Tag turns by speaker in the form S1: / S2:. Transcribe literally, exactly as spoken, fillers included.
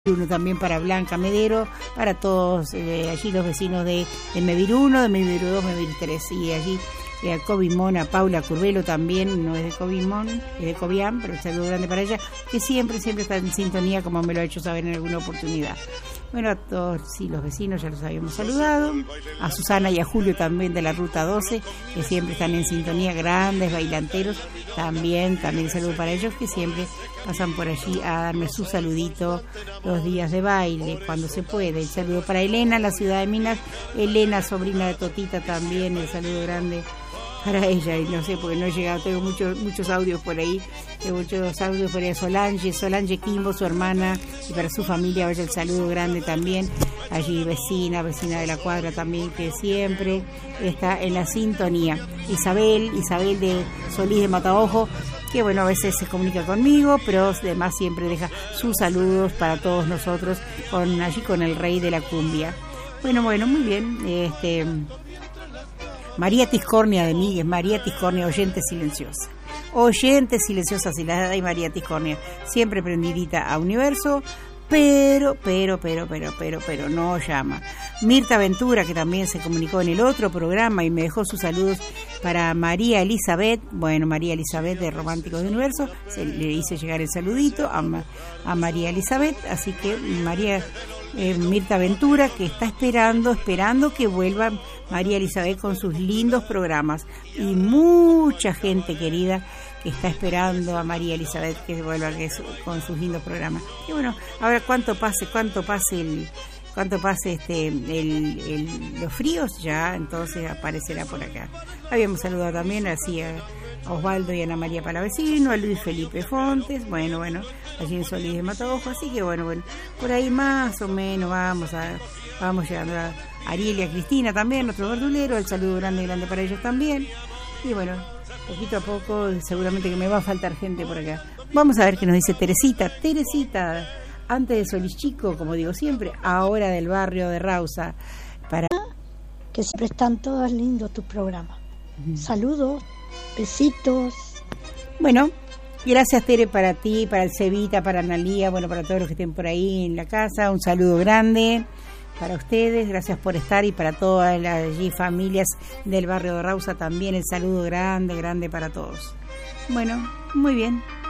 S1: Uno también para Blanca Medero, para todos eh, allí los vecinos de, de Mevir uno, de Mevir dos, Mevir tres, y allí eh, a Cobimón, a Paula Curvelo también, no es de Cobimón, es de Cobián, pero un saludo grande para ella, que siempre, siempre está en sintonía, como me lo ha hecho saber en alguna oportunidad. Bueno, a todos, sí, los vecinos ya los habíamos saludado, a Susana y a Julio también de la Ruta doce, que siempre están en sintonía, grandes bailanteros, también, también saludo para ellos, que siempre pasan por allí a darme su saludito los días de baile, cuando se puede. El saludo para Elena, la ciudad de Minas, Elena, sobrina de Totita también, el saludo grande para ella, y no sé, porque no he llegado, tengo muchos muchos audios por ahí, tengo muchos audios por ahí, Solange, Solange Quimbo, su hermana, y para su familia, vaya el saludo grande también, allí vecina, vecina de la cuadra también, que siempre está en la sintonía. Isabel, Isabel de Solís de Mataojo, que bueno, a veces se comunica conmigo, pero además siempre deja sus saludos para todos nosotros, con allí con el rey de la cumbia. Bueno, bueno, muy bien, este... María Tiscornia de Miguel, María Tiscornia, oyente silenciosa. Oyente silenciosa, si la hay María Tiscornia, siempre prendidita a Universo, pero, pero, pero, pero, pero, pero no llama. Mirta Ventura, que también se comunicó en el otro programa y me dejó sus saludos para María Elizabeth, bueno, María Elizabeth de Románticos de Universo, se, le hice llegar el saludito a, a María Elizabeth, así que María... Eh, Mirta Ventura, que está esperando, esperando que vuelva María Elizabeth con sus lindos programas, y mucha gente querida que está esperando a María Elizabeth que vuelva que es, con sus lindos programas. Y bueno, ahora cuánto pase, cuánto pase el, cuánto pase este, el, el, los fríos, ya entonces aparecerá por acá. Habíamos saludado también así a a Osvaldo y Ana María Palavecino, a Luis Felipe Fontes, bueno, bueno, allí en Solís de Mataojo, así que bueno, bueno, por ahí más o menos vamos a, vamos llegando a Ariel y a Cristina también, nuestro verdulero, el saludo grande, grande para ellos también, y bueno, poquito a poco, seguramente que me va a faltar gente por acá. Vamos a ver qué nos dice Teresita, Teresita, antes de Solís Chico, como digo siempre, ahora del barrio de Rausa, para...
S2: Que siempre están todos lindos tus programas. Uh-huh. Saludos. Besitos.
S1: Bueno, gracias Tere, para ti, para el Cevita, para Analía, bueno, para todos los que estén por ahí en la casa, un saludo grande para ustedes, gracias por estar, y para todas las allí familias del barrio de Rausa también el saludo grande, grande para todos. Bueno, muy bien.